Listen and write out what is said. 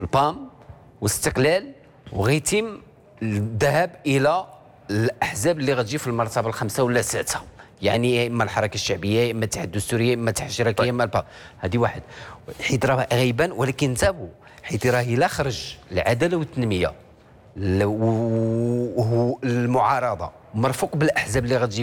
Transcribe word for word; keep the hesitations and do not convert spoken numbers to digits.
البام والاستقلال، وغيتم الذهاب الى الاحزاب اللي غتجي في المرتبه الخامسه ولا السادسه، يعني يا اما الحركه الشعبيه يا اما الاتحاد الدستوري يا اما الاتحاد الاشتراكي يا اما البام. هذه واحد، حيت راه غيبان، ولكن انتبهوا حيت راه الا خرج العداله والتنميه المعارضه مرفوق بالاحزاب اللي غتجي